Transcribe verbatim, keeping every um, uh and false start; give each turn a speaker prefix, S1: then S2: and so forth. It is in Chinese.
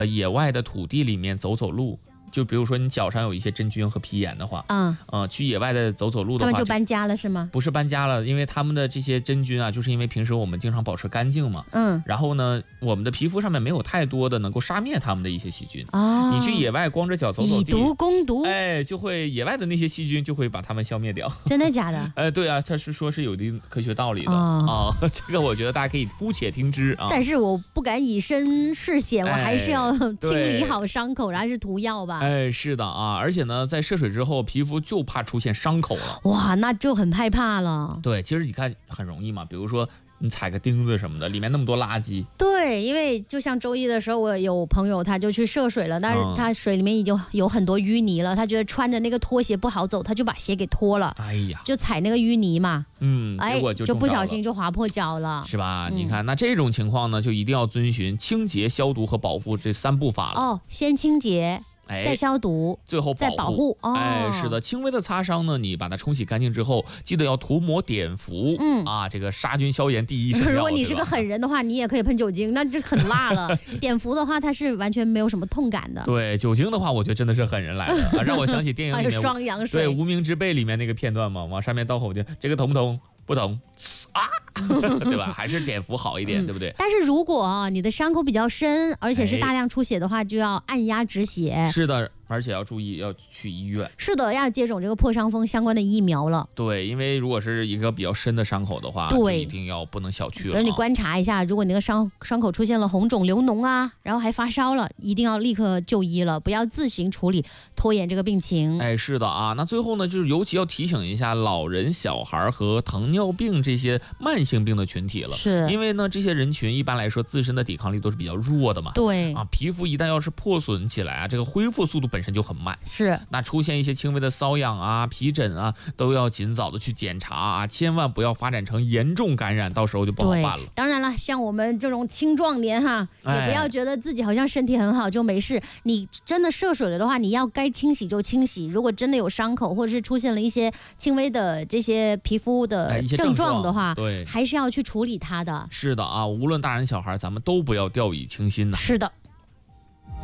S1: 野外的土地里面走走路。就比如说你脚上有一些真菌和皮炎的话，
S2: 嗯，
S1: 呃，去野外的走走路的话，
S2: 他们就搬家了是吗？
S1: 不是搬家了，因为他们的这些真菌啊，就是因为平时我们经常保持干净嘛，
S2: 嗯，
S1: 然后呢，我们的皮肤上面没有太多的能够杀灭它们的一些细菌。
S2: 哦，
S1: 你去野外光着脚走走
S2: 以
S1: 地，
S2: 毒攻毒，
S1: 哎，就会野外的那些细菌就会把它们消灭掉。
S2: 真的假的？
S1: 呃，对啊，他是说是有一定科学道理的啊、
S2: 哦
S1: 哦，这个我觉得大家可以姑且听之啊。
S2: 但是我不敢以身试险，
S1: 哎
S2: 我还是要清理
S1: 对
S2: 好伤口，然后是涂药吧。
S1: 哎，是的啊，而且呢，在涉水之后，皮肤就怕出现伤口了。
S2: 哇，那就很害怕了。
S1: 对，其实你看很容易嘛，比如说你踩个钉子什么的，里面那么多垃圾。
S2: 对，因为就像周一的时候，我有朋友他就去涉水了，但是
S1: 嗯
S2: 他水里面已经有很多淤泥了，他觉得穿着那个拖鞋不好走，他就把鞋给脱了，
S1: 哎呀，
S2: 就踩那个淤泥嘛，
S1: 嗯，
S2: 哎
S1: 结果，就
S2: 就不
S1: 中招了
S2: 小心就划破脚了。
S1: 是吧？
S2: 嗯
S1: 你看，那这种情况呢，就一定要遵循清洁、消毒和保护这三步法了。
S2: 哦，先清洁，
S1: 哎，
S2: 再消毒，
S1: 最后
S2: 再保护。哦，
S1: 哎，是的，轻微的擦伤呢，你把它冲洗干净之后，记得要涂抹碘伏。
S2: 嗯
S1: 啊，这个杀菌消炎第一神药。
S2: 如果你是个狠人的话，你也可以喷酒精，那这很辣了。碘伏的话，它是完全没有什么痛感的。
S1: 对，酒精的话，我觉得真的是狠人来的，啊让我想起电影
S2: 还有
S1: 里面
S2: 双氧水。
S1: 对《无名之辈》里面那个片段嘛，往上面倒口径，这个疼不疼？不疼啊，对吧？还是碘伏好一点，
S2: 嗯
S1: 对不对？
S2: 但是如果啊你的伤口比较深，而且是
S1: 哎
S2: 大量出血的话，就要按压止血。
S1: 是的，而且要注意要去医院。
S2: 是的，要接种这个破伤风相关的疫苗了。
S1: 对，因为如果是一个比较深的伤口的话，
S2: 对
S1: 就一定要不能小觑了、啊。
S2: 比如你观察一下，如果你那个伤伤口出现了红肿、流脓啊，然后还发烧了，一定要立刻就医了，不要自行处理，拖延这个病情。
S1: 哎，是的啊，那最后呢，就是尤其要提醒一下老人、小孩和糖尿病这些慢性病的群体了，
S2: 是
S1: 因为呢，这些人群一般来说自身的抵抗力都是比较弱的嘛。
S2: 对
S1: 啊，皮肤一旦要是破损起来啊，这个恢复速度本身就很慢。
S2: 是。
S1: 那出现一些轻微的瘙痒啊、皮疹啊，都要尽早的去检查啊，千万不要发展成严重感染，到时候就不好办了。
S2: 当然了，像我们这种青壮年哈，
S1: 哎
S2: 也不要觉得自己好像身体很好就没事。你真的涉水了的话，你要该清洗就清洗。如果真的有伤口，或者是出现了一些轻微的这些皮肤
S1: 哎
S2: 的
S1: 一些
S2: 症状的话，
S1: 对，
S2: 还是要去处理它的。
S1: 是的啊，无论大人小孩，咱们都不要掉以轻心呐。
S2: 是的。